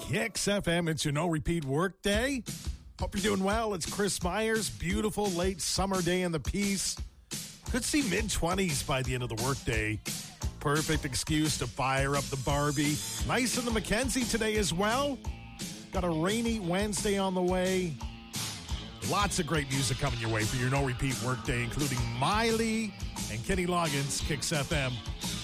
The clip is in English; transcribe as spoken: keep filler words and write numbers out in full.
Kicks F M, it's your no repeat work day. Hope you're doing well. It's Chris Myers. Beautiful late summer day in the Peace. Could see mid-twenties by the end of the workday. Perfect excuse to fire up the Barbie. Nice in the Mackenzie today as well. Got a rainy Wednesday on the way. Lots of great music coming your way for your no repeat workday, including Miley and Kenny Loggins. Kicks F M.